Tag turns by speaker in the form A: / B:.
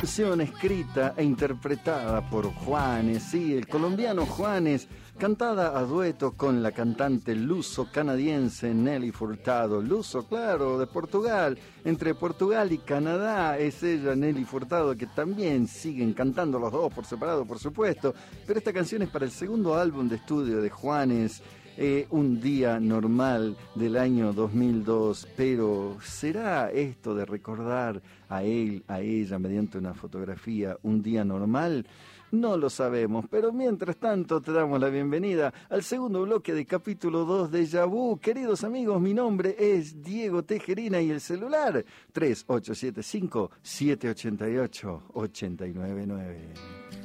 A: versión escrita e interpretada por Juanes, sí, el colombiano Juanes, cantada a dueto con la cantante luso-canadiense Nelly Furtado. Luso, claro, de Portugal. Entre Portugal y Canadá es ella, Nelly Furtado, que también siguen cantando los dos por separado, por supuesto. Pero esta canción es para el segundo álbum de estudio de Juanes, Un Día Normal, del año 2002. Pero ¿será esto de recordar a él, a ella, mediante una fotografía, un día normal? No lo sabemos, pero mientras tanto te damos la bienvenida al segundo bloque de capítulo 2 de Déjà Vu. Queridos amigos, mi nombre es Diego Tejerina y el celular 3875-788-899.